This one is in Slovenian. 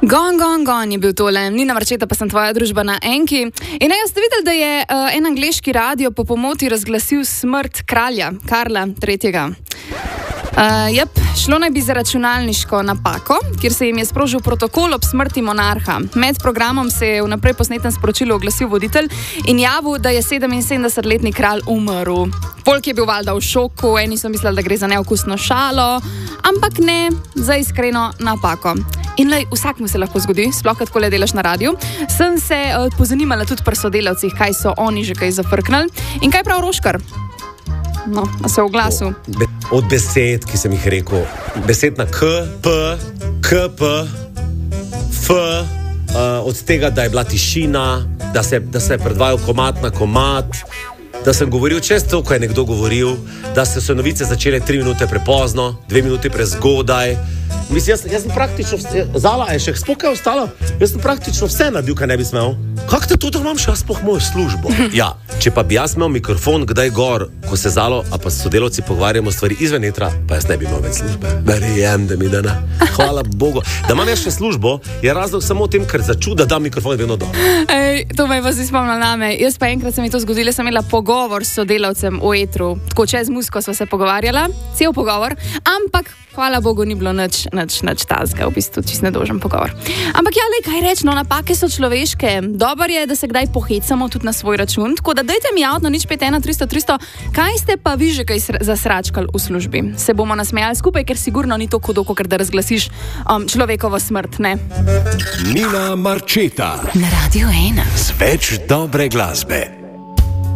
Gon je bil tole, Nina Marčeta, pa sem tvoja družba na Enki. In jaz ste videli, da je en angleški radio po pomoti razglasil smrt kralja, Karla III. Šlo naj bi za računalniško napako, kjer se jim je sprožil protokol ob smrti monarha. Med programom se je vnaprej posnetem sporočilu oglasil voditelj in javil, da je 77-letni kralj umrl. Folk je bil valjda v šoku, eni so mislili, da gre za neokusno šalo, ampak ne, za iskreno napako. In lej, vsakmu se lahko zgodi, sploh kad kole delaš na radiju. Sem se pozanimala tudi pri sodelavcih, kaj so oni že kaj zafrknali. In kaj prav Roškar? No, a se v glasu. Od besed, ki sem jih rekel, besed na K, P, KP, F, od tega, da je bila tišina, da se je predvajal komad na komad, da sem govoril čez to, ko je nekdo govoril, da so novice začele 3 minute prepozno, 2 minute prezgodaj. Mislim, jaz sem praktično, Zala je še spokaj ostalo, jaz sem praktično vse naredil, kaj ne bi smel. Kako te to, da imam še jaz spoh mojo službo? Ja, če pa bi jaz imel mikrofon kdaj gor, ko se Zalo, a pa sodelavci pogovarjamo stvari izven etra, pa jaz ne bi imel več službe. Verjem, da mi da ne. Hvala Bogu. Da imam jaz še službo, je razlog samo v tem, ker začu, da dam mikrofon vedno dol. Ej, to me je pa zdaj spomnila name. Jaz pa enkrat se mi to zgodilo, sem imela pogovor s sodelavcem v etru, tako čez muziko sva se pogovarjala, cel pogovor, ampak hvala Bogu ni bilo nič tazga, v bistvu čist nedožen pogovor. Ampak ja, lej, kaj reč, no, napake so človeške. Dobro je, da se kdaj pohecamo tudi na svoj račun, tako da dajte mi avto na 051 300 300, kaj ste pa vi že kaj zasračkali v službi? Se bomo nasmejali skupaj, ker sigurno ni to hudo, ker da razglasiš človekovo smrt, ne? Nina Marčeta na Radio 1 z več dobre glasbe.